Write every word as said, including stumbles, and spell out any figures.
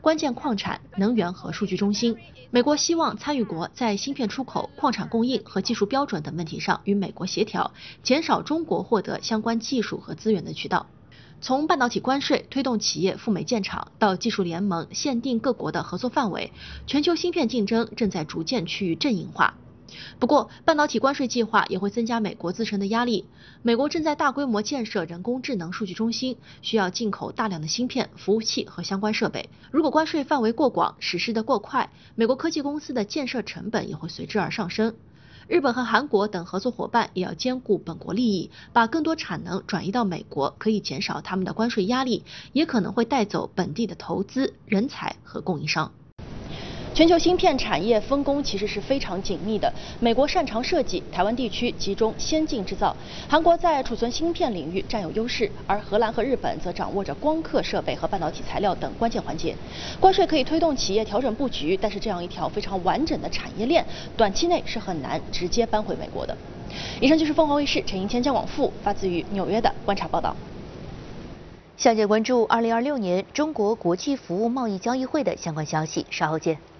关键矿产、能源和数据中心。美国希望参与国在芯片出口、矿产供应和技术标准等问题上与美国协调，减少中国获得相关技术和资源的渠道。从半导体关税推动企业赴美建厂，到技术联盟限定各国的合作范围，全球芯片竞争正在逐渐趋于阵营化。不过，半导体关税计划也会增加美国自身的压力。美国正在大规模建设人工智能数据中心，需要进口大量的芯片、服务器和相关设备。如果关税范围过广，实施得过快，美国科技公司的建设成本也会随之而上升。日本和韩国等合作伙伴也要兼顾本国利益，把更多产能转移到美国，可以减少他们的关税压力，也可能会带走本地的投资、人才和供应商。全球芯片产业分工其实是非常紧密的，美国擅长设计，台湾地区集中先进制造，韩国在储存芯片领域占有优势，而荷兰和日本则掌握着光刻设备和半导体材料等关键环节。关税可以推动企业调整布局，但是这样一条非常完整的产业链，短期内是很难直接搬回美国的。以上就是凤凰卫视陈寅谦、姜广富发自于纽约的观察报道。 下节关注二零二六年中国国际服务贸易交易会的相关消息，稍后见。